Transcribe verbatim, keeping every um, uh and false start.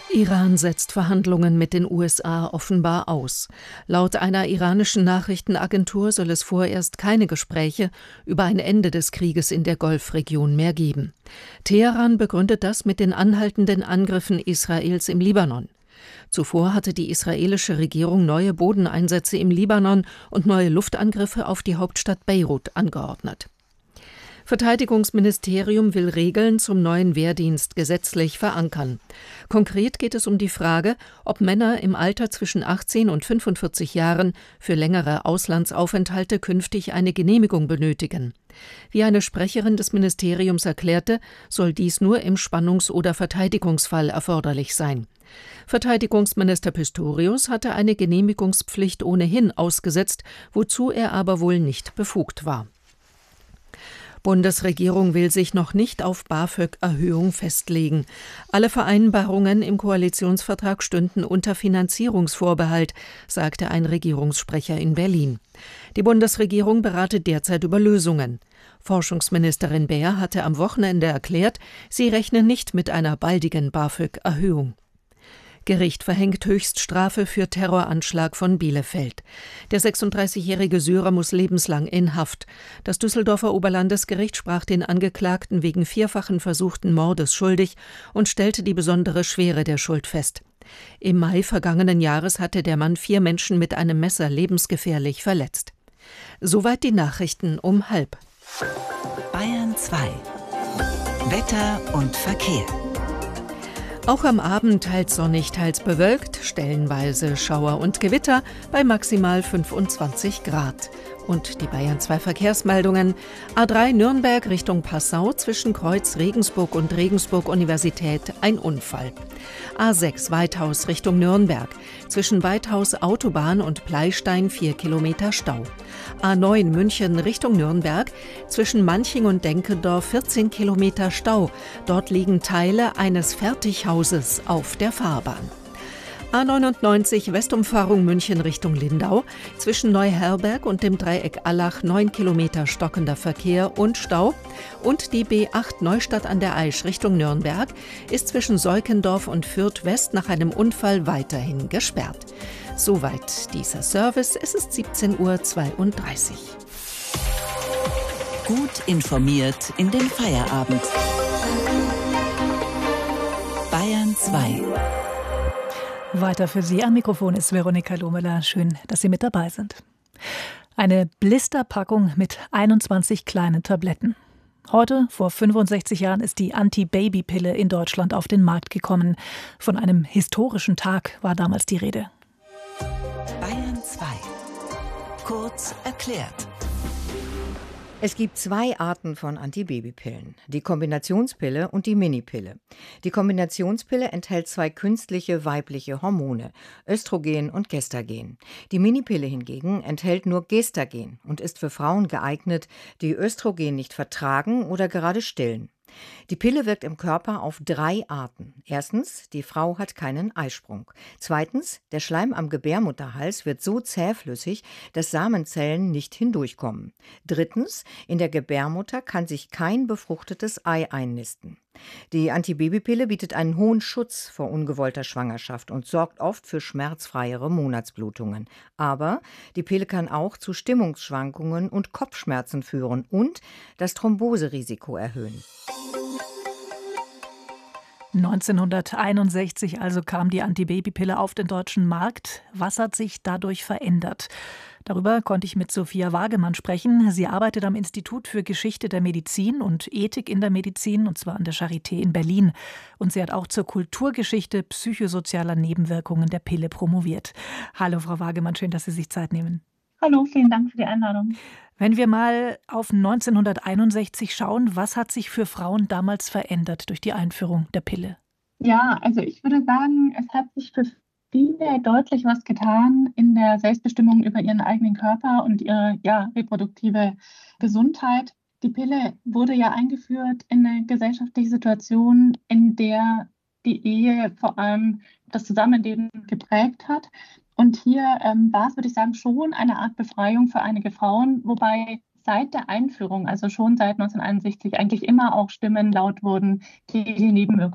Iran setzt Verhandlungen mit den U S A offenbar aus. Laut einer iranischen Nachrichtenagentur soll es vorerst keine Gespräche über ein Ende des Krieges in der Golfregion mehr geben. Teheran begründet das mit den anhaltenden Angriffen Israels im Libanon. Zuvor hatte die israelische Regierung neue Bodeneinsätze im Libanon und neue Luftangriffe auf die Hauptstadt Beirut angeordnet. Verteidigungsministerium will Regeln zum neuen Wehrdienst gesetzlich verankern. Konkret geht es um die Frage, ob Männer im Alter zwischen achtzehn und fünfundvierzig Jahren für längere Auslandsaufenthalte künftig eine Genehmigung benötigen. Wie eine Sprecherin des Ministeriums erklärte, soll dies nur im Spannungs- oder Verteidigungsfall erforderlich sein. Verteidigungsminister Pistorius hatte eine Genehmigungspflicht ohnehin ausgesetzt, wozu er aber wohl nicht befugt war. Bundesregierung will sich noch nicht auf BAföG-Erhöhung festlegen. Alle Vereinbarungen im Koalitionsvertrag stünden unter Finanzierungsvorbehalt, sagte ein Regierungssprecher in Berlin. Die Bundesregierung berate derzeit über Lösungen. Forschungsministerin Baer hatte am Wochenende erklärt, sie rechne nicht mit einer baldigen BAföG-Erhöhung. Gericht verhängt Höchststrafe für Terroranschlag von Bielefeld. Der sechsunddreißigjährige Syrer muss lebenslang in Haft. Das Düsseldorfer Oberlandesgericht sprach den Angeklagten wegen vierfachen versuchten Mordes schuldig und stellte die besondere Schwere der Schuld fest. Im Mai vergangenen Jahres hatte der Mann vier Menschen mit einem Messer lebensgefährlich verletzt. Soweit die Nachrichten um halb. Bayern zwei. Wetter und Verkehr. Auch am Abend teils sonnig, teils bewölkt, stellenweise Schauer und Gewitter bei maximal fünfundzwanzig Grad. Und die Bayern zwei Verkehrsmeldungen. A drei Nürnberg Richtung Passau zwischen Kreuz Regensburg und Regensburg Universität ein Unfall. A sechs Weithaus Richtung Nürnberg. Zwischen Weithaus Autobahn und Pleystein vier Kilometer Stau. A neun München Richtung Nürnberg. Zwischen Manching und Denkendorf vierzehn Kilometer Stau. Dort liegen Teile eines Fertighauses auf der Fahrbahn. A neunundneunzig Westumfahrung München Richtung Lindau. Zwischen Neuherberg und dem Dreieck Allach neun Kilometer stockender Verkehr und Stau. Und die B acht Neustadt an der Aisch Richtung Nürnberg ist zwischen Seukendorf und Fürth West nach einem Unfall weiterhin gesperrt. Soweit dieser Service. Es ist siebzehn Uhr zweiunddreißig. Gut informiert in den Feierabend. Bayern zwei. Weiter für Sie am Mikrofon ist Veronika Lohmüller. Schön, dass Sie mit dabei sind. Eine Blisterpackung mit einundzwanzig kleinen Tabletten. Heute, vor fünfundsechzig Jahren, ist die Anti-Baby-Pille in Deutschland auf den Markt gekommen. Von einem historischen Tag war damals die Rede. Bayern zwei. Kurz erklärt. Es gibt zwei Arten von Antibabypillen, die Kombinationspille und die Minipille. Die Kombinationspille enthält zwei künstliche weibliche Hormone, Östrogen und Gestagen. Die Minipille hingegen enthält nur Gestagen und ist für Frauen geeignet, die Östrogen nicht vertragen oder gerade stillen. Die Pille wirkt im Körper auf drei Arten. Erstens, die Frau hat keinen Eisprung. Zweitens, der Schleim am Gebärmutterhals wird so zähflüssig, dass Samenzellen nicht hindurchkommen. Drittens, in der Gebärmutter kann sich kein befruchtetes Ei einnisten. Die Antibabypille bietet einen hohen Schutz vor ungewollter Schwangerschaft und sorgt oft für schmerzfreiere Monatsblutungen. Aber die Pille kann auch zu Stimmungsschwankungen und Kopfschmerzen führen und das Thromboserisiko erhöhen. neunzehnhunderteinundsechzig also kam die Antibabypille auf den deutschen Markt. Was hat sich dadurch verändert? Darüber konnte ich mit Sophia Wagemann sprechen. Sie arbeitet am Institut für Geschichte der Medizin und Ethik in der Medizin, und zwar an der Charité in Berlin. Und sie hat auch zur Kulturgeschichte psychosozialer Nebenwirkungen der Pille promoviert. Hallo Frau Wagemann, schön, dass Sie sich Zeit nehmen. Hallo, vielen Dank für die Einladung. Wenn wir mal auf neunzehnhunderteinundsechzig schauen, was hat sich für Frauen damals verändert durch die Einführung der Pille? Ja, also ich würde sagen, es hat sich für viele deutlich was getan in der Selbstbestimmung über ihren eigenen Körper und ihre ja, reproduktive Gesundheit. Die Pille wurde ja eingeführt in eine gesellschaftliche Situation, in der die Ehe vor allem das Zusammenleben geprägt hat. Und hier ähm, war es, würde ich sagen, schon eine Art Befreiung für einige Frauen, wobei seit der Einführung, also schon seit neunzehnhunderteinundsechzig, eigentlich immer auch Stimmen laut wurden, die die Nebenwirkungen